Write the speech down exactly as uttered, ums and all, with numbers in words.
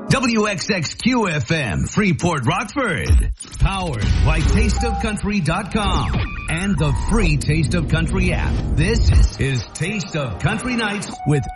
W X X Q F M, Freeport, Rockford. Powered by taste of country dot com and the free Taste of Country app. This is Taste of Country Nights with